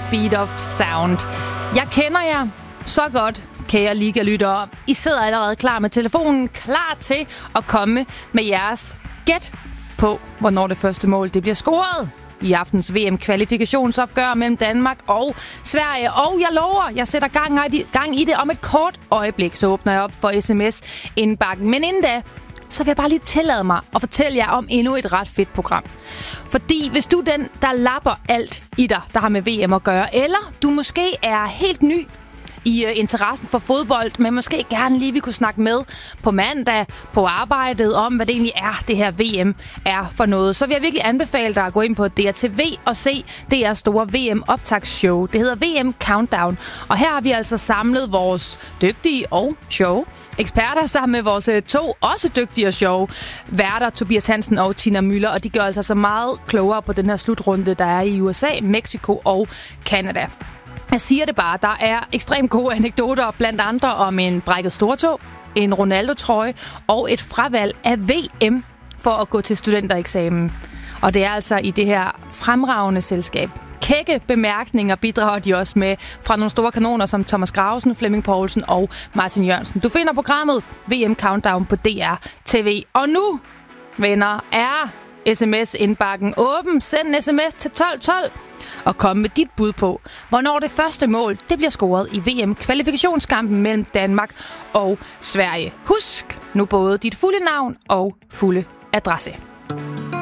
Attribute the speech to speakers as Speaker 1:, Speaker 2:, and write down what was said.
Speaker 1: speed of sound. Jeg kender jer så godt, kære Liga-lyttere. I sidder allerede klar med telefonen, klar til at komme med jeres gæt på, hvornår det første mål det bliver scoret i aftens VM-kvalifikationsopgør mellem Danmark og Sverige. Og jeg lover, jeg sætter gang i det om et kort øjeblik, så åbner jeg op for sms-indbakken. Men inden da, så vil jeg bare lige tillade mig at fortælle jer om endnu et ret fedt program. Fordi hvis du er den, der lapper alt i dig, der har med VM at gøre, eller du måske er helt ny i interessen for fodbold, men måske gerne lige vi kunne snakke med på mandag på arbejdet om, hvad det egentlig er, det her VM er for noget. Så vil jeg virkelig anbefale dig at gå ind på DRTV og se DR's store VM-optagsshow. Det hedder VM Countdown. Og her har vi altså samlet vores dygtige og sjove eksperter sammen med vores to også dygtige og sjove værter, Tobias Hansen og Tina Müller. Og de gør altså så meget klogere på den her slutrunde, der er i USA, Mexico og Canada. Jeg siger det bare, der er ekstremt gode anekdoter, blandt andre om en brækket stortå, en Ronaldo-trøje og et fravalg af VM for at gå til studentereksamen. Og det er altså i det her fremragende selskab. Kække bemærkninger bidrager de også med fra nogle store kanoner som Thomas Gravesen, Flemming Poulsen og Martin Jørgensen. Du finder programmet VM Countdown på DR TV. Og nu, venner, er sms-indbakken åben. Send en sms til 1212. Og komme med dit bud på, hvornår det første mål det bliver scoret i VM-kvalifikationskampen mellem Danmark og Sverige. Husk nu både dit fulde navn og fulde adresse.